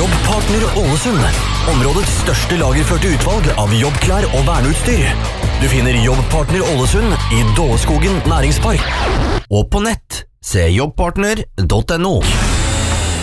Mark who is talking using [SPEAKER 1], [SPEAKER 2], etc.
[SPEAKER 1] Jobbpartner Ålesund, områdets største lagerførte utvalg av jobbklær og verneutstyr. Du finner Jobbpartner Ålesund i Dåleskogen næringspark. Og på nett, se jobbpartner.no.